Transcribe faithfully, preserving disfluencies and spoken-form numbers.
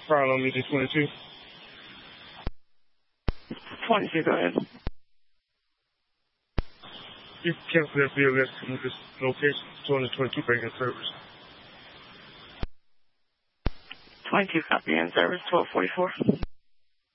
Carl on meeting twenty-two. twenty-two, go ahead. You can cancel that B L S from this location, two twenty-two bank and service. twenty-two, copy in service, twelve forty-four.